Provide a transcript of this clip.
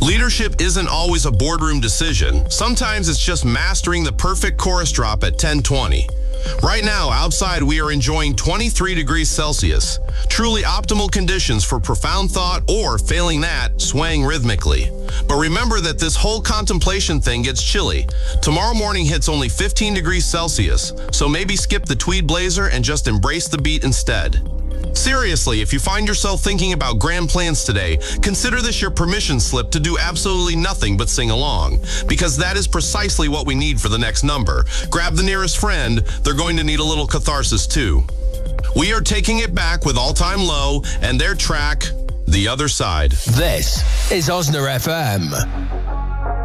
Leadership isn't always a boardroom decision. Sometimes it's just mastering the perfect chorus drop at 10:20. Right now, outside we are enjoying 23 degrees Celsius. Truly optimal conditions for profound thought or, failing that, swaying rhythmically. But remember that this whole contemplation thing gets chilly. Tomorrow morning hits only 15 degrees Celsius, so maybe skip the tweed blazer and just embrace the beat instead. Seriously, if you find yourself thinking about grand plans today, consider this your permission slip to do absolutely nothing but sing along, because that is precisely what we need for the next number. Grab the nearest friend, they're going to need a little catharsis too. We are taking it back with All Time Low and their track, The Other Side. This is Osna FM.